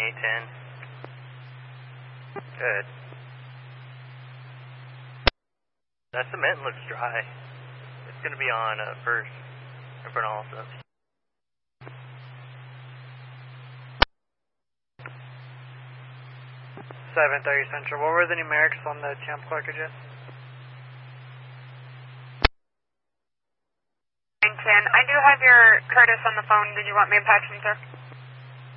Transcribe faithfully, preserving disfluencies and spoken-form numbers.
eight ten. Good. That cement looks dry. It's going to be on uh, first in front of all stuff. seven thirty Central. What were the numerics on the temp Clarkages? nine ten. I do have your Curtis on the phone. Did you want me to patch him, sir?